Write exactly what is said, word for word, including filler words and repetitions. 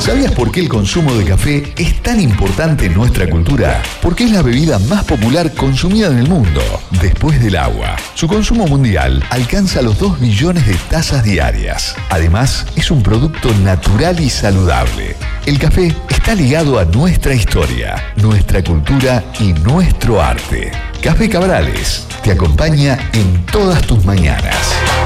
¿Sabías por qué el consumo de café es tan importante en nuestra cultura? Porque es la bebida más popular consumida en el mundo, después del agua. Su consumo mundial alcanza los dos millones de tazas diarias. Además, es un producto natural y saludable. El café está ligado a nuestra historia, nuestra cultura y nuestro arte. Café Cabrales te acompaña en todas tus mañanas.